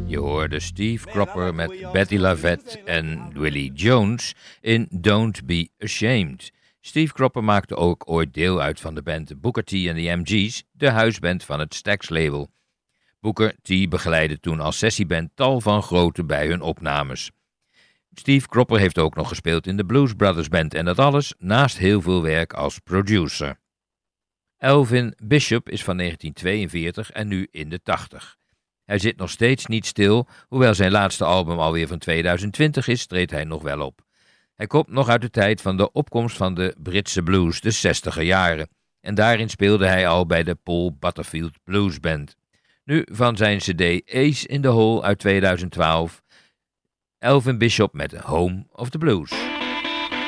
Je hoorde Steve Cropper met Betty Lavette en Willie Jones in Don't Be Ashamed. Steve Cropper maakte ook ooit deel uit van de band Booker T and the MG's, de huisband van het Stax-label. Booker T begeleidde toen als sessieband tal van groten bij hun opnames. Steve Cropper heeft ook nog gespeeld in de Blues Brothers Band en dat alles naast heel veel werk als producer. Elvin Bishop is van 1942 en nu in de 80. Hij zit nog steeds niet stil, hoewel zijn laatste album alweer van 2020 is, treedt hij nog wel op. Hij komt nog uit de tijd van de opkomst van de Britse blues, de 60er jaren. En daarin speelde hij al bij de Paul Butterfield Blues Band. Nu van zijn cd Ace in the Hole uit 2012, Elvin Bishop met Home of the Blues.